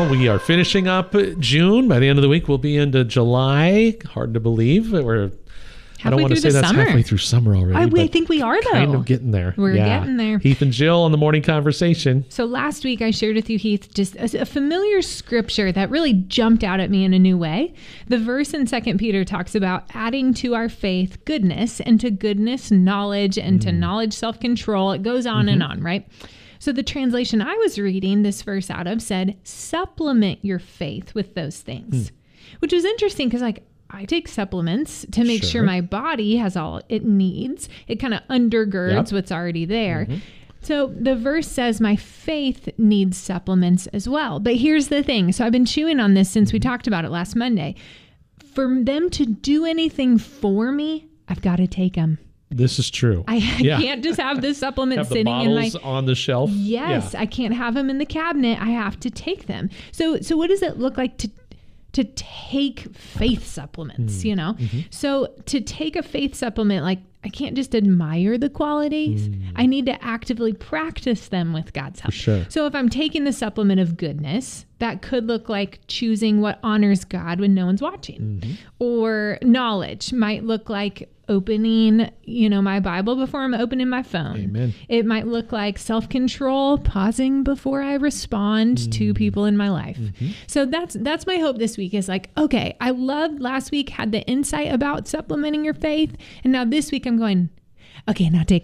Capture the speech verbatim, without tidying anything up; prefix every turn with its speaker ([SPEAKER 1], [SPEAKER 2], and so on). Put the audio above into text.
[SPEAKER 1] We are finishing up June. By the end of the week, we'll be into July. Hard to believe. We're I don't want to say that's
[SPEAKER 2] summer.
[SPEAKER 1] halfway through summer already.
[SPEAKER 2] I, I think we are, though.
[SPEAKER 1] Kind of getting there.
[SPEAKER 2] We're
[SPEAKER 1] yeah.
[SPEAKER 2] getting there.
[SPEAKER 1] Heath and Jill on the morning conversation.
[SPEAKER 2] So last week I shared with you, Heath, just a, a familiar scripture that really jumped out at me in a new way. The verse in Second Peter talks about adding to our faith goodness, and to goodness knowledge, and mm. to knowledge self-control. It goes on mm-hmm. and on, right? So the translation I was reading this verse out of said, supplement your faith with those things, mm. which was interesting because, like, I take supplements to make sure. sure my body has all it needs. It kind of undergirds yep. what's already there. Mm-hmm. So the verse says my faith needs supplements as well. But here's the thing. So I've been chewing on this since we talked about it last Monday. For them to do anything for me, I've got to take them.
[SPEAKER 1] This is true.
[SPEAKER 2] I
[SPEAKER 1] yeah.
[SPEAKER 2] can't just have this supplement
[SPEAKER 1] have
[SPEAKER 2] sitting
[SPEAKER 1] the
[SPEAKER 2] in my
[SPEAKER 1] on the shelf.
[SPEAKER 2] Yes, yeah. I can't have them in the cabinet. I have to take them. So so what does it look like to to take faith supplements, mm. you know? Mm-hmm. So to take a faith supplement, like, I can't just admire the qualities. Mm. I need to actively practice them with God's help.
[SPEAKER 1] For sure.
[SPEAKER 2] So if I'm taking the supplement of goodness, that could look like choosing what honors God when no one's watching. Mm-hmm. Or knowledge might look like opening, you know, my Bible before I'm opening my phone.
[SPEAKER 1] Amen.
[SPEAKER 2] It might look like self-control, pausing before I respond mm. to people in my life. Mm-hmm. So that's that's my hope this week is like, okay, I loved last week, had the insight about supplementing your faith. And now this week I'm going, okay, now take